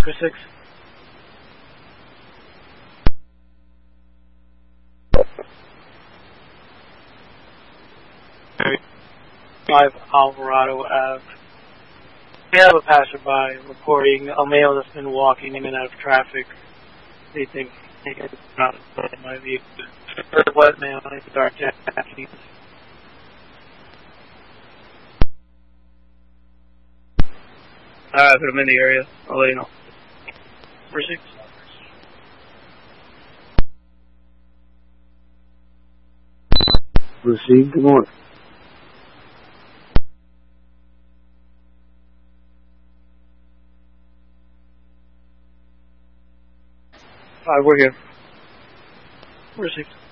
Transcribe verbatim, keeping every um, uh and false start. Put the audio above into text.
Echo six. five Alvarado Ave. We have a passerby reporting a male that's been walking in and out of traffic. They think it's not in my view. A wet man in dark jacket. Alright, put him in the area. I'll let you know. Number six. Received. Good morning. Alright, we're here. Received.